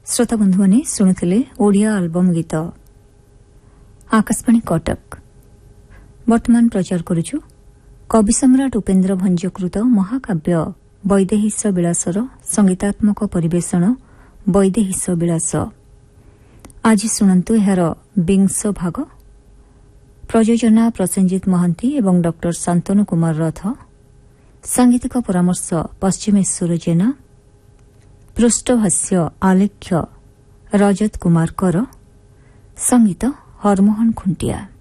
श्रोता बंधु मैंने शुणुले ओडिया आल्बम गीत आकाशवाणी कटक। वर्तमान प्रचार करुछु कवि सम्राट उपेन्द्र भंजकृत महाकाव्य वैदेहिश विलासर संगीतात्मक परिवेषण वैदेहिश विलास। आज शुणु यार 20 भाग। प्रयोजना प्रसेनजित महांती एवं डॉ शांतनु कुमार रथ। सांगीतिक परामर्श पश्चिमेश्वर जेना। पृष्ठभाष्य आलेख्य रजत कुमार कर। संगीत हरमोहन खुंटिया।